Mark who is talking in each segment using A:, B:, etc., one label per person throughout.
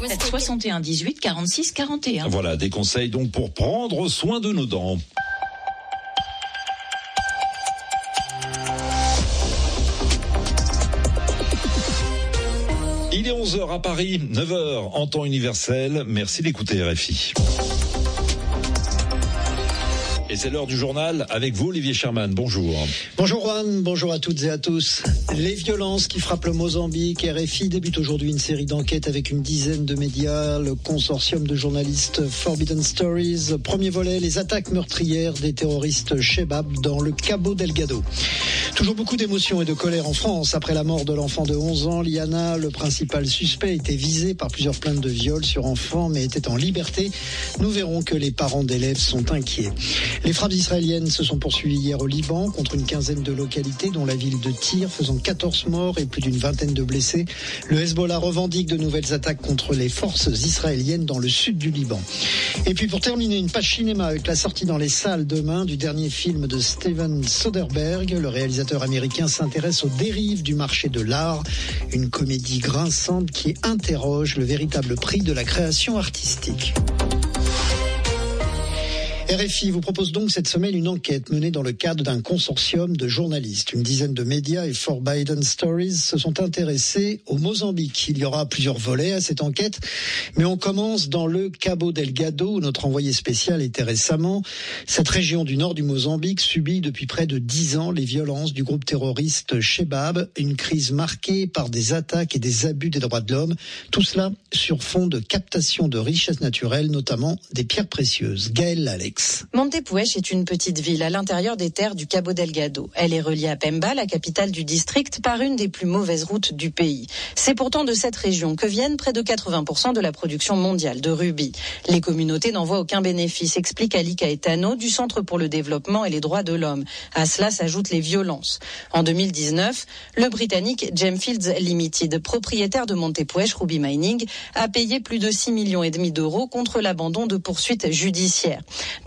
A: 61 18 46 41.
B: Voilà, des conseils donc pour prendre soin de nos dents. Il est 11h à Paris, 9h en temps universel. Merci d'écouter RFI. Et c'est l'heure du journal avec vous, Olivier Sherman. Bonjour.
C: Bonjour Juan, bonjour à toutes et à tous. Les violences qui frappent le Mozambique. RFI débute aujourd'hui une série d'enquêtes avec une dizaine de médias. Le consortium de journalistes Forbidden Stories. Premier volet, les attaques meurtrières des terroristes Chebab dans le Cabo Delgado. Toujours beaucoup d'émotions et de colère en France. Après la mort de l'enfant de 11 ans, Liana, le principal suspect, était visé par plusieurs plaintes de viol sur enfant, mais était en liberté. Nous verrons que les parents d'élèves sont inquiets. Les frappes israéliennes se sont poursuivies hier au Liban contre une quinzaine de localités, dont la ville de Tyr, faisant 14 morts et plus d'une vingtaine de blessés. Le Hezbollah revendique de nouvelles attaques contre les forces israéliennes dans le sud du Liban. Et puis pour terminer, une page cinéma avec la sortie dans les salles demain du dernier film de Steven Soderbergh. Le réalisateur américain s'intéresse aux dérives du marché de l'art. Une comédie grinçante qui interroge le véritable prix de la création artistique. RFI vous propose donc cette semaine une enquête menée dans le cadre d'un consortium de journalistes. Une dizaine de médias et Forbidden Stories se sont intéressés au Mozambique. Il y aura plusieurs volets à cette enquête, mais on commence dans le Cabo Delgado où notre envoyé spécial était récemment. Cette région du nord du Mozambique subit depuis près de 10 ans les violences du groupe terroriste Chebab, une crise marquée par des attaques et des abus des droits de l'homme. Tout cela sur fond de captation de richesses naturelles, notamment des pierres précieuses. Gaël Lallex.
D: Montepuez est une petite ville à l'intérieur des terres du Cabo Delgado. Elle est reliée à Pemba, la capitale du district, par une des plus mauvaises routes du pays. C'est pourtant de cette région que viennent près de 80% de la production mondiale de rubis. Les communautés n'en voient aucun bénéfice, explique Ali Caetano du Centre pour le développement et les droits de l'homme. À cela s'ajoutent les violences. En 2019, le Britannique Gemfields Limited, propriétaire de Montepuez Ruby Mining, a payé plus de 6,5 millions d'euros contre l'abandon de poursuites judiciaires.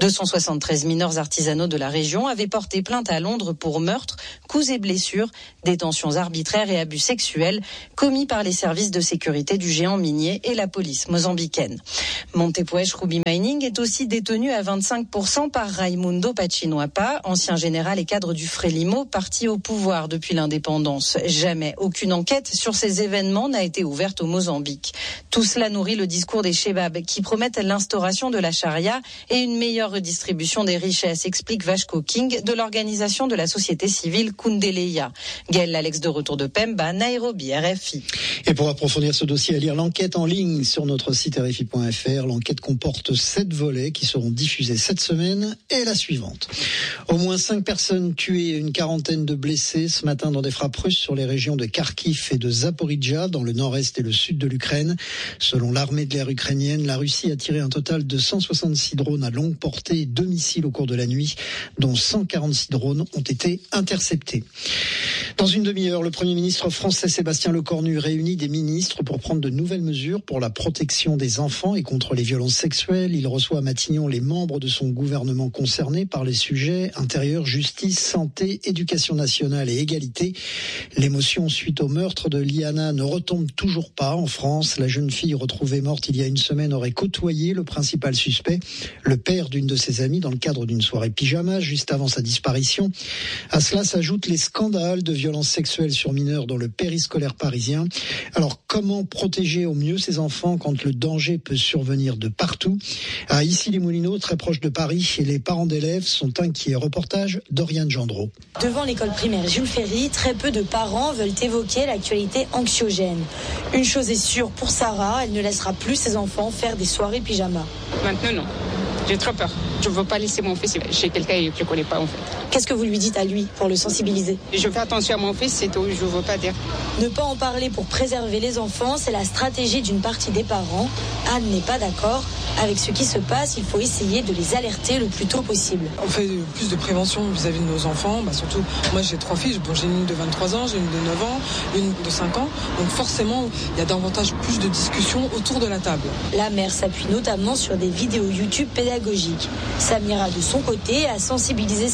D: 273 mineurs artisanaux de la région avaient porté plainte à Londres pour meurtres, coups et blessures, détentions arbitraires et abus sexuels commis par les services de sécurité du géant minier et la police mozambicaine. Montepuez Ruby Mining est aussi détenu à 25% par Raimundo Pachinoapa, ancien général et cadre du Frelimo, parti au pouvoir depuis l'indépendance. Jamais aucune enquête sur ces événements n'a été ouverte au Mozambique. Tout cela nourrit le discours des Chebab qui promettent l'instauration de la charia et une meilleure redistribution des richesses, explique Vasco King de l'organisation de la société civile Kundeleya. Gaël Lallex de retour de Pemba, Nairobi, RFI.
C: Et pour approfondir ce dossier, à lire l'enquête en ligne sur notre site rfi.fr. L'enquête comporte 7 volets qui seront diffusés cette semaine et la suivante. Au moins 5 personnes tuées et une quarantaine de blessés ce matin dans des frappes russes sur les régions de Kharkiv et de Zaporijjia dans le nord-est et le sud de l'Ukraine. Selon l'armée de l'air ukrainienne, la Russie a tiré un total de 166 drones à longue portée et 2 missiles au cours de la nuit, dont 146 drones ont été interceptés. Dans une demi-heure, le Premier ministre français Sébastien Lecornu réunit des ministres pour prendre de nouvelles mesures pour la protection des enfants et contre les violences sexuelles. Il reçoit à Matignon les membres de son gouvernement concernés par les sujets intérieur, justice, santé, éducation nationale et égalité. L'émotion suite au meurtre de Liana ne retombe toujours pas en France. La jeune fille retrouvée morte il y a une semaine aurait côtoyé le principal suspect, le père d'une de ses amies, dans le cadre d'une soirée pyjama juste avant sa disparition. À cela s'ajoutent les scandales de violences sexuelles sur mineurs dans le périscolaire parisien. Alors, comment protéger au mieux ces enfants quand le danger peut survenir de partout? À Issy-les-Moulineaux, très proche de Paris, et les parents d'élèves sont inquiets. Reportage d'Oriane Gendreau.
E: Devant l'école primaire Jules Ferry, très peu de parents veulent évoquer l'actualité anxiogène. Une chose est sûre pour Sarah, elle ne laissera plus ses enfants faire des soirées pyjama.
F: Maintenant, non. J'ai trop peur. Je ne veux pas laisser mon fils chez quelqu'un que je ne connais pas en fait.
E: Qu'est-ce que vous lui dites à lui pour le sensibiliser?
F: Je fais attention à mon fils, c'est tout, je ne veux pas dire.
E: Ne pas en parler pour préserver les enfants, c'est la stratégie d'une partie des parents. Anne n'est pas d'accord. Avec ce qui se passe, il faut essayer de les alerter le plus tôt possible.
G: On fait plus de prévention vis-à-vis de nos enfants. Surtout, moi j'ai 3 filles. J'ai une de 23 ans, j'ai une de 9 ans, une de 5 ans. Donc forcément, il y a davantage plus de discussions autour de la table.
E: La mère s'appuie notamment sur des vidéos YouTube pédagogiques. Samira, de son côté, a sensibilisé ses 2 garçons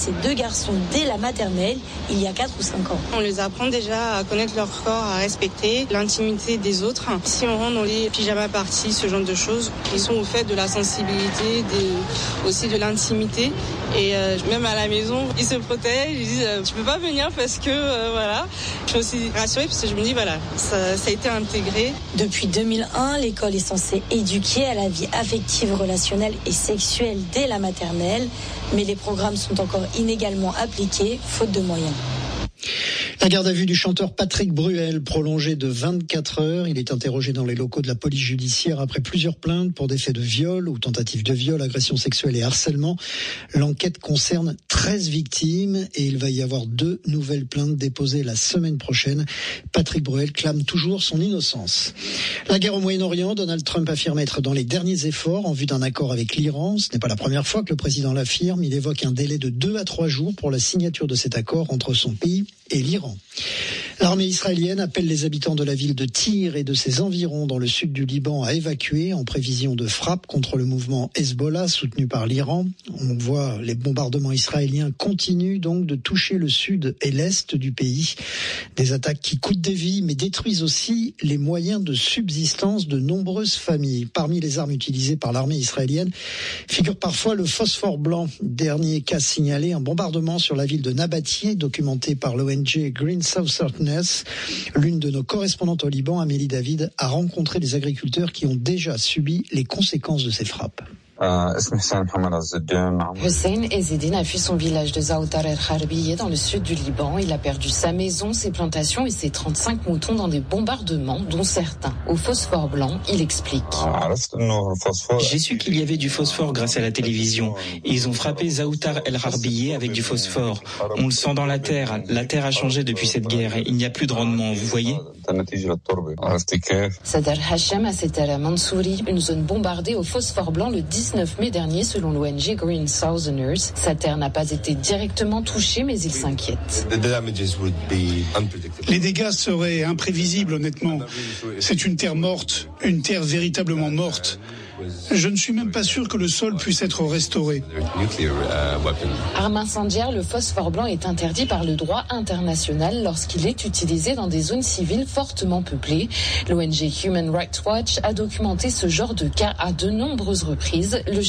E: garçons dès la maternelle, il y a 4 ou 5 ans.
H: On les apprend déjà à connaître leur corps, à respecter l'intimité des autres. Si on rentre dans les pyjama parties, ce genre de choses, ils sont au fait de la sensibilité, aussi de l'intimité. Et même à la maison, ils se protègent, ils disent tu peux pas venir parce que voilà. Je suis aussi rassurée parce que je me dis voilà, ça a été intégré.
E: Depuis 2001, l'école est censée éduquer à la vie affective, relationnelle et sexuelle dès la maternelle, mais les programmes sont encore inégalement appliqués, faute de moyens.
C: La garde à vue du chanteur Patrick Bruel, prolongée de 24 heures. Il est interrogé dans les locaux de la police judiciaire après plusieurs plaintes pour des faits de viol ou tentative de viol, agression sexuelle et harcèlement. L'enquête concerne 13 victimes et il va y avoir 2 nouvelles plaintes déposées la semaine prochaine. Patrick Bruel clame toujours son innocence. La guerre au Moyen-Orient, Donald Trump affirme être dans les derniers efforts en vue d'un accord avec l'Iran. Ce n'est pas la première fois que le président l'affirme. Il évoque un délai de 2 à 3 jours pour la signature de cet accord entre son pays et l'Iran. L'armée israélienne appelle les habitants de la ville de Tyr et de ses environs dans le sud du Liban à évacuer en prévision de frappes contre le mouvement Hezbollah soutenu par l'Iran. On voit les bombardements israéliens continuent donc de toucher le sud et l'est du pays. Des attaques qui coûtent des vies mais détruisent aussi les moyens de subsistance de nombreuses familles. Parmi les armes utilisées par l'armée israélienne figure parfois le phosphore blanc. Dernier cas signalé, un bombardement sur la ville de Nabatieh documenté par l'ONG Green Southerners. L'une de nos correspondantes au Liban, Amélie David, a rencontré des agriculteurs qui ont déjà subi les conséquences de ces frappes.
I: Hussein Ezzedine a fui son village de Zaoutar el-Harbiye dans le sud du Liban. Il a perdu sa maison, ses plantations et ses 35 moutons dans des bombardements, dont certains au phosphore blanc. Il explique.
J: J'ai su qu'il y avait du phosphore grâce à la télévision. Ils ont frappé Zaoutar el-Harbiye avec du phosphore. On le sent dans la terre. La terre a changé depuis cette guerre et il n'y a plus de rendement, vous voyez.
I: Sadr Hashem a Seter Mansouri, une zone bombardée au phosphore blanc le 19 mai dernier selon l'ONG Green Southerners. Sa terre n'a pas été directement touchée mais il s'inquiète.
K: Les dégâts seraient imprévisibles honnêtement. C'est une terre morte, une terre véritablement morte. Je ne suis même pas sûr que le sol puisse être restauré.
I: Arme incendiaire, le phosphore blanc est interdit par le droit international lorsqu'il est utilisé dans des zones civiles fortement peuplées. L'ONG Human Rights Watch a documenté ce genre de cas à de nombreuses reprises. Le